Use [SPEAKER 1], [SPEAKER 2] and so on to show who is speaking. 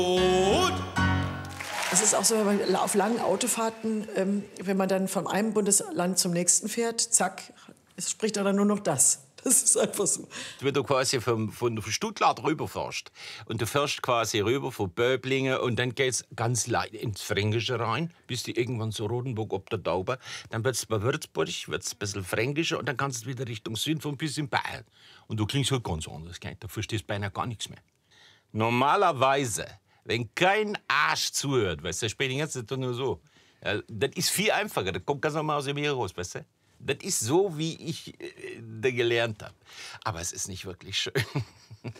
[SPEAKER 1] Es ist auch so, wenn man auf langen Autofahrten, wenn man dann von einem Bundesland zum nächsten fährt, zack, es spricht dann nur noch das. Das ist einfach so.
[SPEAKER 2] Wenn du quasi von Stuttgart rüberfährst und du fährst quasi rüber von Böblingen und dann geht's ganz leicht ins Fränkische rein, bis du irgendwann zu Rotenburg ob der Taube. Dann wird's bei Würzburg, wird's ein bisschen fränkischer und dann kannst du wieder Richtung Süden von bis in Bayern. Und du klingst halt ganz anders, gell? Da verstehst du beinahe gar nichts mehr. Normalerweise, wenn kein Arsch zuhört, weißt du, ich spiele jetzt nur so, ja, das ist viel einfacher, das kommt ganz normal aus dem Meer raus, weißt du? Das ist so, wie ich gelernt habe. Aber es ist nicht wirklich schön.